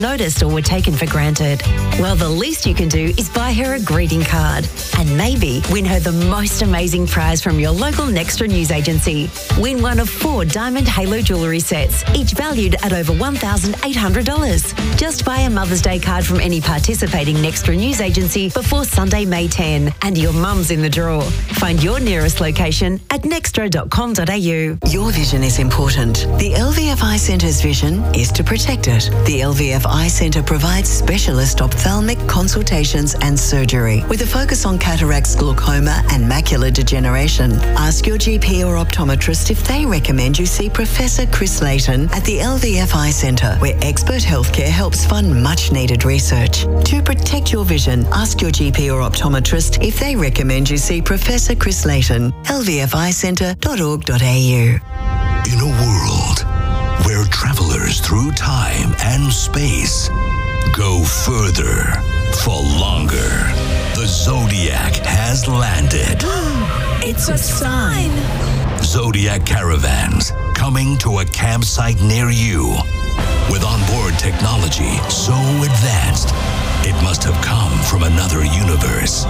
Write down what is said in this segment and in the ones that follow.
noticed or were taken for granted. Well, the least you can do is buy her a greeting card and maybe win her the most amazing prize from your local Nextra news agency. Win one of 4 Diamond Halo jewellery sets, each valued at over $1,800. Just buy a Mother's Day card from any participating Nextra news agency before Sunday, May 10, and your mum's in the draw. Find your nearest location at nextra.com.au. Your vision is important. The LVF Eye Centre's vision is to protect it. The LVF Eye Centre provides specialist ophthalmic consultations and surgery with a focus on cataracts, glaucoma and macular degeneration. Ask your GP or optometrist if they recommend you see Professor Chris Layton at the LVF Eye Centre, where expert healthcare helps fund much needed research. To protect your vision, ask your GP or optometrist if they recommend you see Professor Chris Layton, lvficentre.org.au. In a world where travelers through time and space go further for longer, the Zodiac has landed. It's a sign. Zodiac Caravans, coming to a campsite near you. With onboard technology so advanced, it must have come from another universe.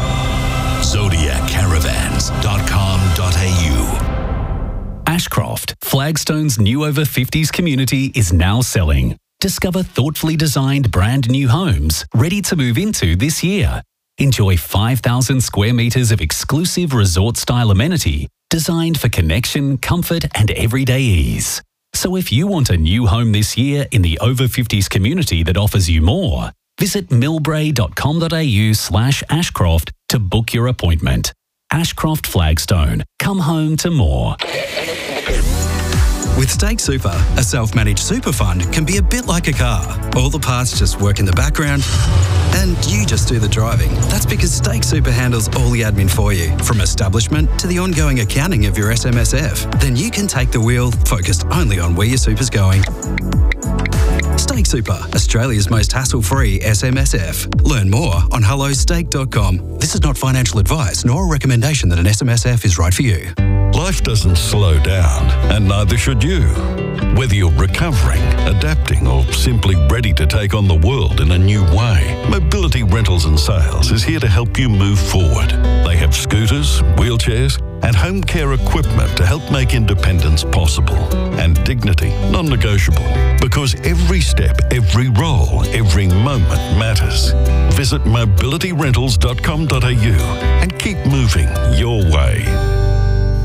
ZodiacCaravans.com.au. Ashcroft, Flagstone's new over 50s community, is now selling. Discover thoughtfully designed brand new homes ready to move into this year. Enjoy 5,000 square metres of exclusive resort-style amenity designed for connection, comfort and everyday ease. So if you want a new home this year in the over 50s community that offers you more, visit millbrae.com.au/Ashcroft to book your appointment. Ashcroft Flagstone. Come home to more. With Stake Super, a self-managed super fund can be a bit like a car. All the parts just work in the background and you just do the driving. That's because Stake Super handles all the admin for you, from establishment to the ongoing accounting of your SMSF. Then you can take the wheel, focused only on where your super's going. Stake Super, Australia's most hassle-free SMSF. Learn more on hellostake.com. This is not financial advice nor a recommendation that an SMSF is right for you. Life doesn't slow down, and neither should you. Whether you're recovering, adapting, or simply ready to take on the world in a new way, Mobility Rentals and Sales is here to help you move forward. They have scooters, wheelchairs, and home care equipment to help make independence possible and dignity non-negotiable. Because every step, every role, every moment matters. Visit mobilityrentals.com.au and keep moving your way.